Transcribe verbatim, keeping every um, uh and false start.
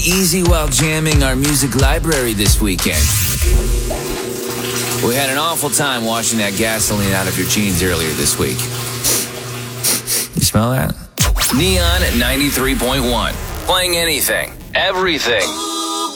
easy while jamming our music library this weekend? We had an awful time washing that gasoline out of your jeans earlier this week. You smell that? Neon at ninety-three point one. Playing anything, everything.